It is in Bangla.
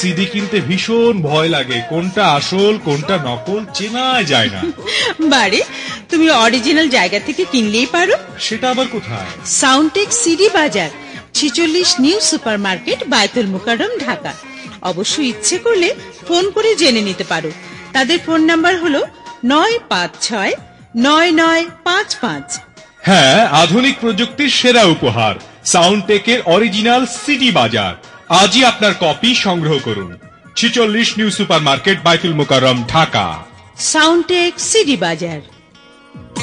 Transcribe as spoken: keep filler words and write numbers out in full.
সিডি কিনতে ভীষণ ভয় লাগে, কোনটা আসল কোনটা নকল চেনা যায় না। বারে, তুমি অরিজিনাল জায়গা থেকে কিনলেই পারো। সেটা আবার কোথায়? সাউন্ডটেক সিডি বাজার, ছেচল্লিশ new super market, Baitul Mukarram, Dhaka. অবশ্য ইচ্ছে করলে ফোন করে জেনে নিতে পারো। তাদের ফোন নাম্বার হলো নয় পাঁচ ছয় নয় নয় পাঁচ পাঁচ। হ্যাঁ, আধুনিক প্রযুক্তির সেরা উপহার সাউন্ডটেকের অরিজিনাল সিডি বাজার। আজই আপনার কপি সংগ্রহ করুন। ছেচল্লিশ new super market, Baitul Mukarram, Dhaka. Soundtech CD বাজার।